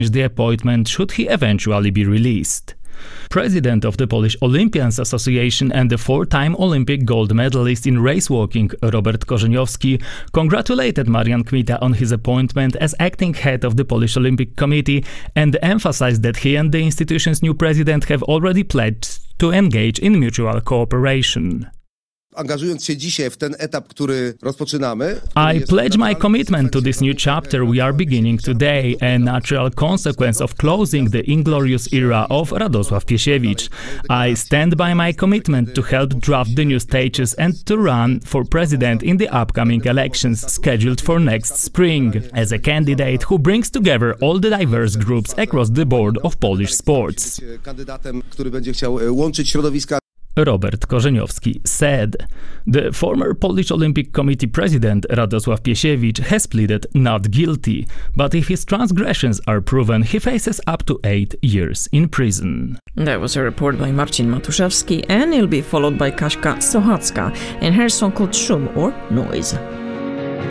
the appointment should he eventually be released. President of the Polish Olympians Association and the four-time Olympic gold medalist in racewalking, Robert Korzeniowski, congratulated Marian Kmita on his appointment as acting head of the Polish Olympic Committee and emphasized that he and the institution's new president have already pledged to engage in mutual cooperation. I pledge my commitment to this new chapter we are beginning today, a natural consequence of closing the inglorious era of Radosław Piesiewicz. I stand by my commitment to help draft the new stages and to run for president in the upcoming elections scheduled for next spring, as a candidate who brings together all the diverse groups across the board of Polish sports. Robert Korzeniowski said. The former Polish Olympic Committee president Radosław Piesiewicz has pleaded not guilty, but if his transgressions are proven, he faces up to 8 years in prison. That was a report by Marcin Matuszewski, and it'll be followed by Kaśka Sochacka in her song called Szum or Noise.